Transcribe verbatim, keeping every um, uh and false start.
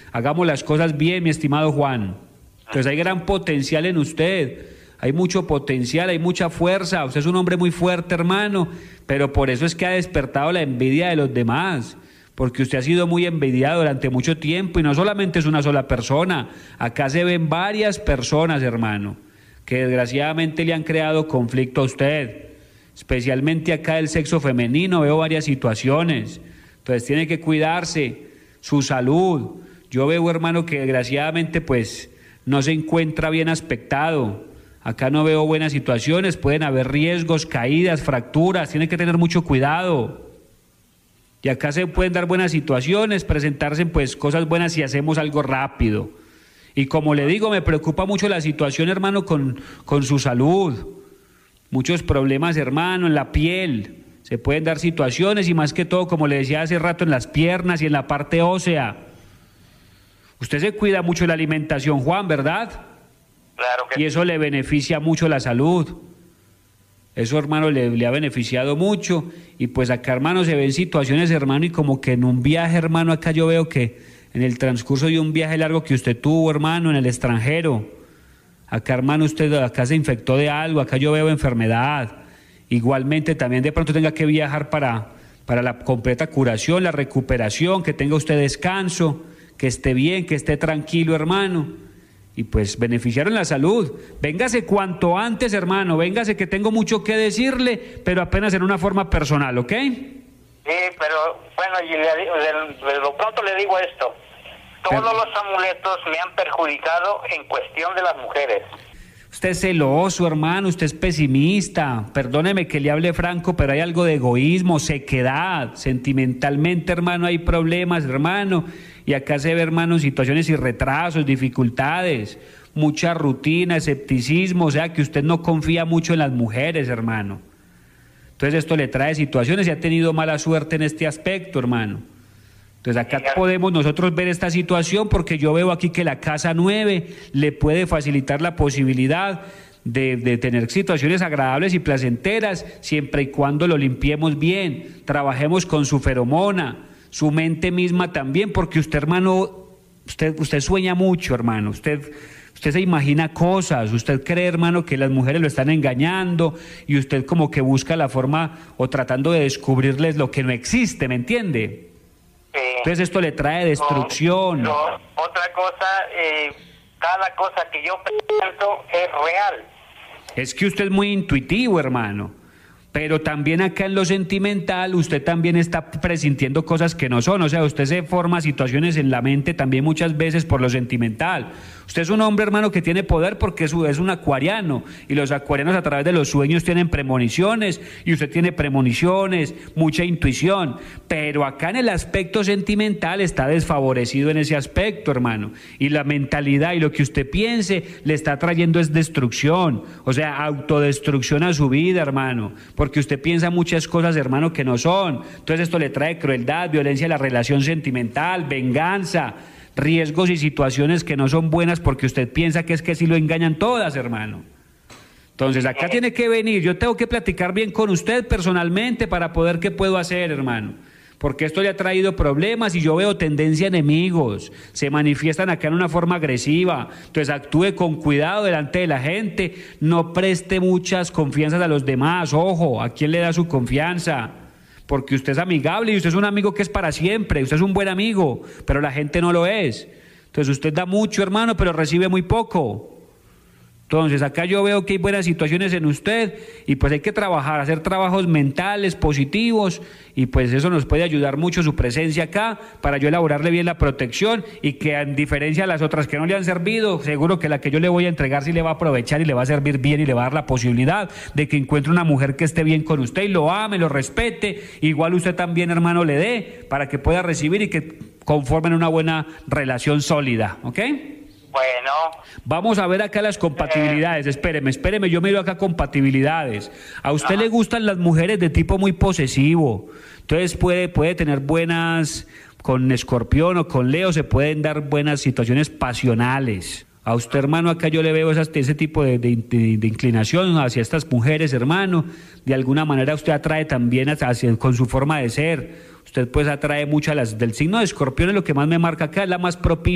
Hagamos las cosas bien, mi estimado Juan. Entonces hay gran potencial en usted, hay mucho potencial, hay mucha fuerza, usted es un hombre muy fuerte, hermano, pero por eso es que ha despertado la envidia de los demás, porque usted ha sido muy envidiado durante mucho tiempo y no solamente es una sola persona, acá se ven varias personas, hermano, que desgraciadamente le han creado conflicto a usted, especialmente acá del sexo femenino, veo varias situaciones, entonces tiene que cuidarse, su salud, yo veo, hermano, que desgraciadamente pues no se encuentra bien aspectado, acá no veo buenas situaciones, pueden haber riesgos, caídas, fracturas, tiene que tener mucho cuidado. Y acá se pueden dar buenas situaciones, presentarse pues cosas buenas si hacemos algo rápido. Y como le digo, me preocupa mucho la situación, hermano, con, con su salud. Muchos problemas, hermano, en la piel. Se pueden dar situaciones y más que todo, como le decía hace rato, en las piernas y en la parte ósea. Usted se cuida mucho de la alimentación, Juan, ¿verdad? Claro que y eso le beneficia mucho la salud. Eso, hermano, le, le ha beneficiado mucho. Y pues acá, hermano, se ven situaciones, hermano, y como que en un viaje, hermano, acá yo veo que en el transcurso de un viaje largo que usted tuvo, hermano, en el extranjero, acá, hermano, usted acá se infectó de algo, acá yo veo enfermedad. Igualmente también de pronto tenga que viajar para, para la completa curación, la recuperación, que tenga usted descanso, que esté bien, que esté tranquilo, hermano. Y pues beneficiaron la salud. Véngase cuanto antes, hermano, véngase que tengo mucho que decirle, pero apenas en una forma personal, ¿ok? sí, pero bueno, y le, de, de lo pronto le digo esto. Todos Pero, los amuletos me han perjudicado en cuestión de las mujeres. usted es celoso, hermano, usted es pesimista. Perdóneme que le hable franco, pero hay algo de egoísmo, sequedad. Sentimentalmente, hermano, hay problemas, hermano. Y acá se ve, hermano, situaciones y retrasos, dificultades, mucha rutina, escepticismo, o sea que usted no confía mucho en las mujeres, hermano. Entonces esto le trae situaciones y ha tenido mala suerte en este aspecto, hermano. Entonces acá podemos nosotros ver esta situación porque yo veo aquí que la casa nueve le puede facilitar la posibilidad de, de tener situaciones agradables y placenteras siempre y cuando lo limpiemos bien, trabajemos con su feromona, su mente misma también, porque usted, hermano, usted, usted sueña mucho, hermano, usted, usted se imagina cosas, usted cree, hermano, que las mujeres lo están engañando y usted como que busca la forma o tratando de descubrirles lo que no existe, ¿me entiende? Sí. Entonces esto le trae destrucción. No, no. Otra cosa, eh, cada cosa que yo pienso es real. Es que usted es muy intuitivo, hermano. Pero también acá en lo sentimental usted también está presintiendo cosas que no son, o sea, usted se forma situaciones en la mente también muchas veces por lo sentimental. Usted es un hombre, hermano, que tiene poder porque es un acuariano y los acuarianos a través de los sueños tienen premoniciones y usted tiene premoniciones, mucha intuición, pero acá en el aspecto sentimental está desfavorecido en ese aspecto, hermano, y la mentalidad y lo que usted piense le está trayendo es destrucción, o sea, autodestrucción a su vida, hermano, porque usted piensa muchas cosas, hermano, que no son. Entonces esto le trae crueldad, violencia a la relación sentimental, venganza, riesgos y situaciones que no son buenas porque usted piensa que es que sí lo engañan todas, hermano. Entonces acá tiene que venir, yo tengo que platicar bien con usted personalmente para poder qué puedo hacer, hermano. Porque esto le ha traído problemas y yo veo tendencia a enemigos, se manifiestan acá en una forma agresiva, entonces actúe con cuidado delante de la gente, no preste muchas confianzas a los demás, ojo, ¿a quién le da su confianza? Porque usted es amigable y usted es un amigo que es para siempre, usted es un buen amigo, pero la gente no lo es, entonces usted da mucho, hermano, pero recibe muy poco. Entonces acá yo veo que hay buenas situaciones en usted y pues hay que trabajar, hacer trabajos mentales, positivos y pues eso nos puede ayudar mucho su presencia acá para yo elaborarle bien la protección y que a diferencia de las otras que no le han servido, seguro que la que yo le voy a entregar sí le va a aprovechar y le va a servir bien y le va a dar la posibilidad de que encuentre una mujer que esté bien con usted y lo ame, lo respete, igual usted también, hermano, le dé para que pueda recibir y que conformen una buena relación sólida, ¿ok? Bueno. Vamos a ver acá las compatibilidades, eh. espéreme, espéreme, yo miro acá compatibilidades. A usted Ajá. le gustan las mujeres de tipo muy posesivo, entonces puede, puede tener buenas, con Escorpión o con Leo se pueden dar buenas situaciones pasionales. A usted, hermano, acá yo le veo esas, ese tipo de, de, de, de inclinación hacia estas mujeres, hermano. De alguna manera usted atrae también hacia, con su forma de ser. Usted pues atrae mucho a las del signo de Escorpión, es lo que más me marca acá, es la más propicia